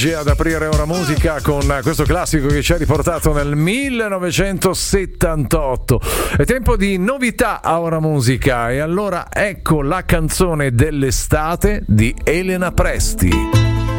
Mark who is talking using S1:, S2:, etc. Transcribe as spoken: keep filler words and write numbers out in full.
S1: Ad aprire Ora Musica con questo classico che ci ha riportato nel millenovecentosettantotto. È tempo di novità a Ora Musica e allora ecco la canzone dell'estate di Elena Presti.